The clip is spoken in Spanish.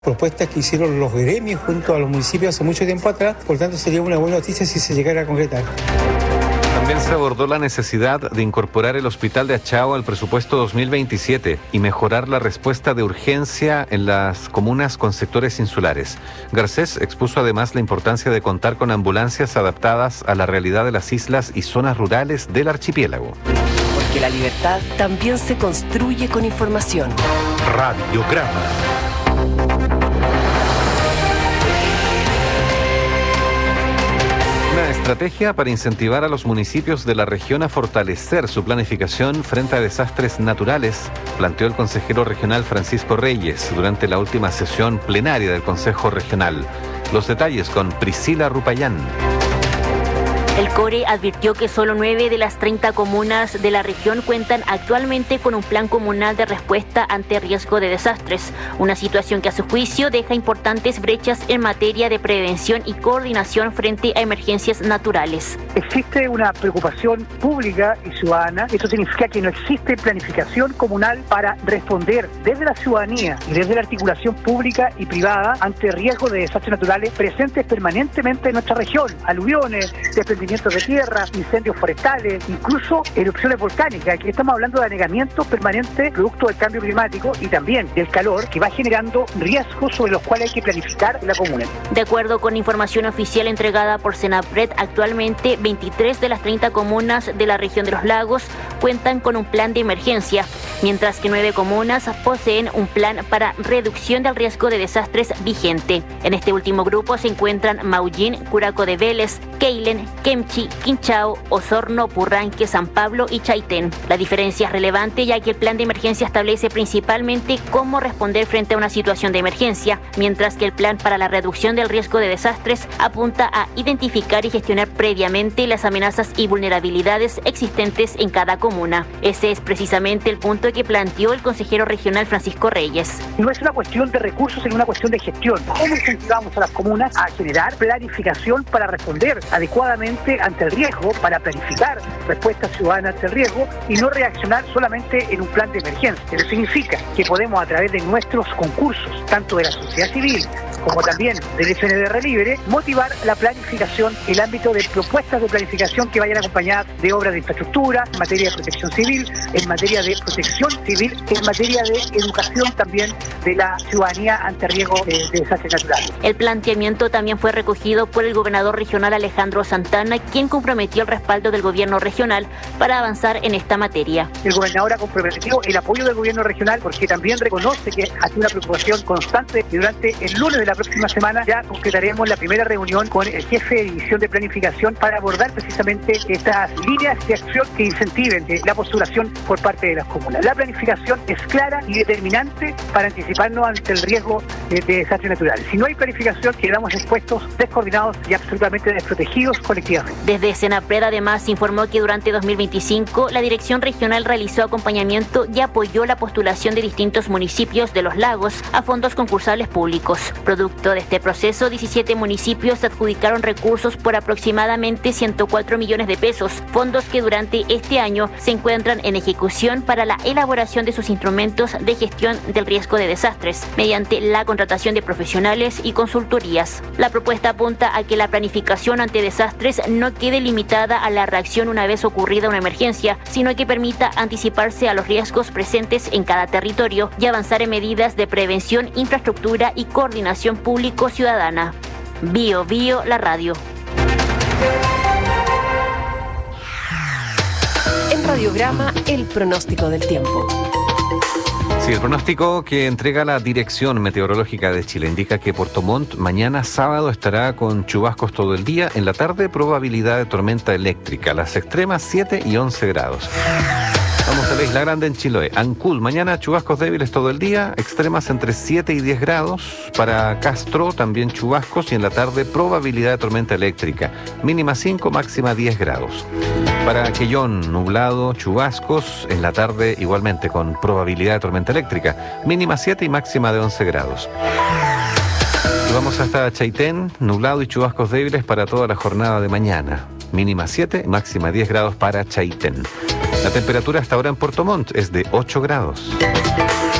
Propuestas que hicieron los gremios junto a los municipios hace mucho tiempo atrás, por tanto sería una buena noticia si se llegara a concretar. También se abordó la necesidad de incorporar el Hospital de Achao al presupuesto 2027 y mejorar la respuesta de urgencia en las comunas con sectores insulares. Garcés expuso además la importancia de contar con ambulancias adaptadas a la realidad de las islas y zonas rurales del archipiélago. Porque la libertad también se construye con información. Radiograma. Una estrategia para incentivar a los municipios de la región a fortalecer su planificación frente a desastres naturales, planteó el consejero regional Francisco Reyes durante la última sesión plenaria del Consejo Regional. Los detalles con Priscila Rupayán. El CORE advirtió que solo 9 de las 30 comunas de la región cuentan actualmente con un plan comunal de respuesta ante riesgo de desastres, una situación que a su juicio deja importantes brechas en materia de prevención y coordinación frente a emergencias naturales. Existe una preocupación pública y ciudadana. Eso significa que no existe planificación comunal para responder desde la ciudadanía y desde la articulación pública y privada ante riesgos de desastres naturales presentes permanentemente en nuestra región. Aluviones, desprendimientos de tierra, incendios forestales, incluso erupciones volcánicas. Aquí estamos hablando de anegamiento permanente producto del cambio climático y también del calor que va generando riesgos sobre los cuales hay que planificar en la comuna. De acuerdo con información oficial entregada por Senapred, actualmente 23 de las 30 comunas de la región de los lagos cuentan con un plan de emergencia, mientras que 9 comunas poseen un plan para reducción del riesgo de desastres vigente. En este último grupo se encuentran Maullín, Curaco de Vélez, Keilen, Kemchi, Quinchao, Osorno, Purranque, San Pablo y Chaitén. La diferencia es relevante ya que el plan de emergencia establece principalmente cómo responder frente a una situación de emergencia, mientras que el plan para la reducción del riesgo de desastres apunta a identificar y gestionar previamente las amenazas y vulnerabilidades existentes en cada comuna. Ese es precisamente el punto que planteó el consejero regional Francisco Reyes. No es una cuestión de recursos, sino una cuestión de gestión. ¿Cómo incentivamos a las comunas a generar planificación para responder adecuadamente ante el riesgo, para planificar respuestas ciudadanas ante el riesgo y no reaccionar solamente en un plan de emergencia? Eso significa que podemos, a través de nuestros concursos, tanto de la sociedad civil como también del FNDR Libre, motivar la planificación, el ámbito de propuestas de planificación que vayan acompañadas de obras de infraestructura, en materia de protección civil, en materia de protección civil, en materia de educación también de la ciudadanía ante riesgo de desastres naturales. El planteamiento también fue recogido por el gobernador regional Alejandro Santana, quien comprometió el respaldo del gobierno regional para avanzar en esta materia. El gobernador ha comprometido el apoyo del gobierno regional porque también reconoce que ha sido una preocupación constante y durante el lunes de la próxima semana ya concretaremos la primera reunión con el jefe de división de planificación para abordar precisamente estas líneas de acción que incentiven la postulación por parte de las comunas. La planificación es clara y determinante para anticiparnos ante el riesgo de desastres naturales. Si no hay planificación, quedamos expuestos, descoordinados y absolutamente desprotegidos colectivamente. Desde Senapred además informó que durante 2025 la dirección regional realizó acompañamiento y apoyó la postulación de distintos municipios de los lagos a fondos concursables públicos. Producto de este proceso, 17 municipios adjudicaron recursos por aproximadamente 104 millones de pesos, fondos que durante este año se encuentran en ejecución para la elaboración de sus instrumentos de gestión del riesgo de desastres, mediante la contratación de profesionales y consultorías. La propuesta apunta a que la planificación ante desastres no quede limitada a la reacción una vez ocurrida una emergencia, sino que permita anticiparse a los riesgos presentes en cada territorio y avanzar en medidas de prevención, infraestructura y coordinación público-ciudadana. Bio Bio, la radio. En Radiograma, el pronóstico del tiempo. Sí, el pronóstico que entrega la Dirección Meteorológica de Chile indica que Puerto Montt mañana sábado estará con chubascos todo el día. En la tarde, probabilidad de tormenta eléctrica. Las extremas 7 y 11 grados. Vamos a la Isla Grande en Chiloé. Ancud, mañana chubascos débiles todo el día, extremas entre 7 y 10 grados. Para Castro también chubascos y en la tarde probabilidad de tormenta eléctrica. Mínima 5, máxima 10 grados. Para Quellón, nublado, chubascos, en la tarde igualmente con probabilidad de tormenta eléctrica. Mínima 7 y máxima de 11 grados. Y vamos hasta Chaitén, nublado y chubascos débiles para toda la jornada de mañana. Mínima 7, máxima 10 grados para Chaitén. La temperatura hasta ahora en Puerto Montt es de 8 grados.